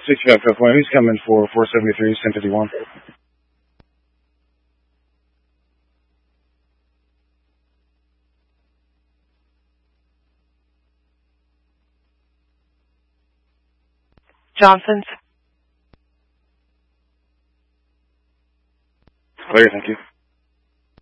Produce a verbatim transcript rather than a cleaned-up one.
sixty-five Fifth Lane. He's coming for four seventy-three, ten fifty-one. Johnson's. Clear, thank you.